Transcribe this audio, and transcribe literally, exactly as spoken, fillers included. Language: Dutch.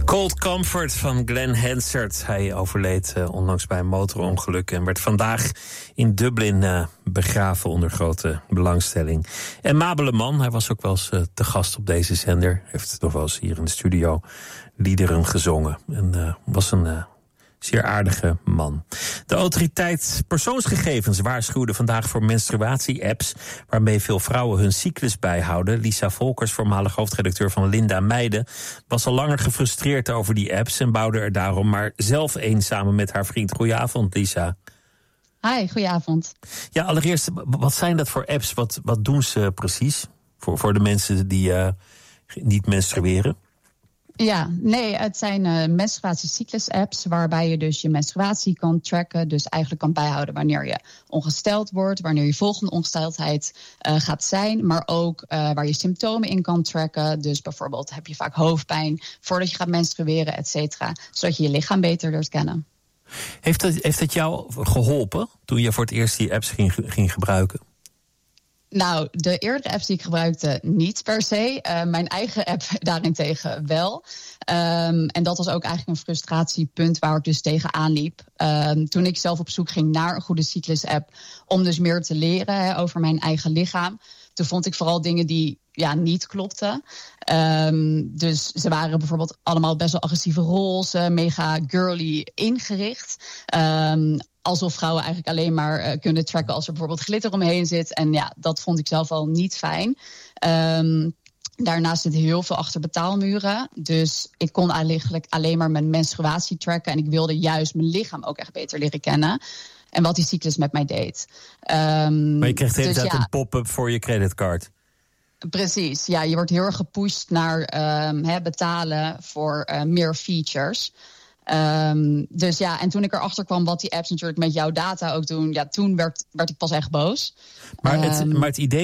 Cold Comfort van Glenn Hansard. Hij overleed uh, onlangs bij een motorongeluk en werd vandaag in Dublin uh, begraven onder grote belangstelling. En Mabele Man, hij was ook wel eens uh, te gast op deze zender. Heeft nog wel eens hier in de studio liederen gezongen. En uh, was een uh, zeer aardige man. De autoriteit persoonsgegevens waarschuwde vandaag voor menstruatie-apps waarmee veel vrouwen hun cyclus bijhouden. Lisa Volkers, voormalig hoofdredacteur van Linda Meijden, was al langer gefrustreerd over die apps en bouwde er daarom maar zelf een samen met haar vriend. Goedenavond, Lisa. Hi, goedenavond. Ja, allereerst, wat zijn dat voor apps? Wat, wat doen ze precies voor, voor de mensen die uh, niet menstrueren? Ja, nee, het zijn uh, menstruatiecyclus-apps waarbij je dus je menstruatie kan tracken. Dus eigenlijk kan bijhouden wanneer je ongesteld wordt, wanneer je volgende ongesteldheid uh, gaat zijn. Maar ook uh, waar je symptomen in kan tracken. Dus bijvoorbeeld heb je vaak hoofdpijn voordat je gaat menstrueren, et cetera. Zodat je je lichaam beter leert kennen. Heeft dat, heeft dat jou geholpen toen je voor het eerst die apps ging, ging gebruiken? Nou, de eerdere apps die ik gebruikte niet per se. Uh, mijn eigen app daarentegen wel. Um, en dat was ook eigenlijk een frustratiepunt waar ik dus tegenaan liep. Um, toen ik zelf op zoek ging naar een goede cyclus-app om dus meer te leren hè, over mijn eigen lichaam. Toen vond ik vooral dingen die ja, niet klopten. Um, dus ze waren bijvoorbeeld allemaal best wel agressieve roze, mega girly ingericht. Um, alsof vrouwen eigenlijk alleen maar uh, kunnen tracken als er bijvoorbeeld glitter omheen zit. En ja, dat vond ik zelf al niet fijn. Um, Daarnaast zit heel veel achter betaalmuren. Dus ik kon eigenlijk alleen maar mijn menstruatie tracken. En ik wilde juist mijn lichaam ook echt beter leren kennen. En wat die cyclus met mij deed. Um, maar je kreeg de hele dus tijd ja, een pop-up voor je creditcard. Precies, ja, je wordt heel erg gepusht naar um, he, betalen voor uh, meer features. Um, dus ja, en toen ik erachter kwam wat die apps natuurlijk met jouw data ook doen, ja, toen werd, werd ik pas echt boos. Maar het, Um, maar het idee